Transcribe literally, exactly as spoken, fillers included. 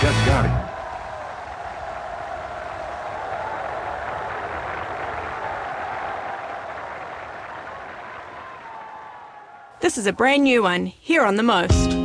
just got here. This is a brand new one, here on The Most.